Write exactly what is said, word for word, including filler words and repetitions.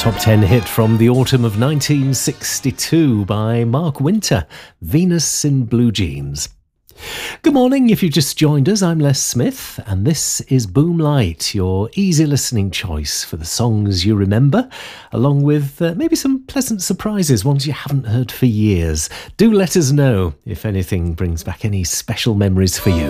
top ten hit from the autumn of nineteen sixty-two by Mark Winter, Venus in Blue Jeans. Good morning, if you've just joined us, I'm Les Smith, and this is Boom Light, your easy listening choice for the songs you remember, along with uh, maybe some pleasant surprises, ones you haven't heard for years. Do let us know if anything brings back any special memories for you.